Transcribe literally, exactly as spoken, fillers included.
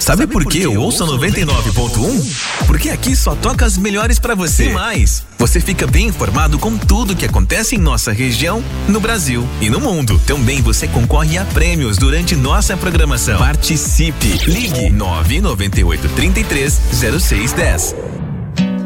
Sabe por que eu ouço noventa e nove ponto um? Porque aqui só toca as melhores pra você. E mais, você fica bem informado com tudo que acontece em nossa região, no Brasil e no mundo. Também você concorre a prêmios durante nossa programação. Participe. Ligue nove nove oito, três três, zero seis um zero.